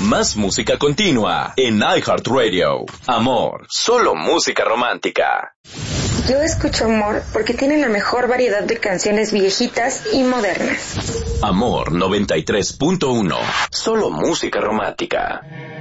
Más música continua en iHeartRadio. Amor, solo música romántica. Yo escucho Amor porque tiene la mejor variedad de canciones viejitas y modernas. Amor 93.1, solo música romántica.